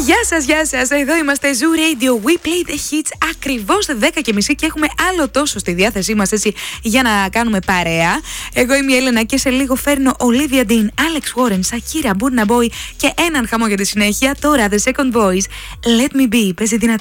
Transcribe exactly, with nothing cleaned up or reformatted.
Γεια σας, γεια σας. Εδώ είμαστε Zoo Radio. We play the hits ακριβώς δέκα και μισή και έχουμε άλλο τόσο στη διάθεσή μας έτσι για να κάνουμε παρέα. Εγώ είμαι η Έλενα και σε λίγο φέρνω Olivia Dean, Alex Warren, Shakira, Burna Boy και έναν χαμό για τη συνέχεια. Τώρα The Second Voice. Let Me Be. Παίζει δυνατά.